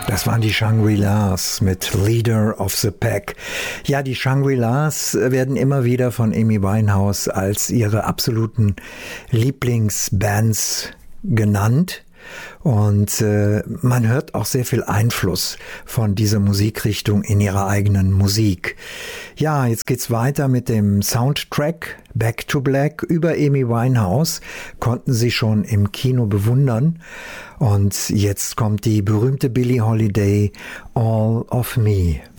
Das waren die Shangri-Las mit Leader of the Pack. Ja, die Shangri-Las werden immer wieder von Amy Winehouse als ihre absoluten Lieblingsbands genannt. Und man hört auch sehr viel Einfluss von dieser Musikrichtung in ihrer eigenen Musik. Ja, jetzt geht's weiter mit dem Soundtrack Back to Black über Amy Winehouse. Konnten Sie schon im Kino bewundern. Und jetzt kommt die berühmte Billie Holiday, All of Me.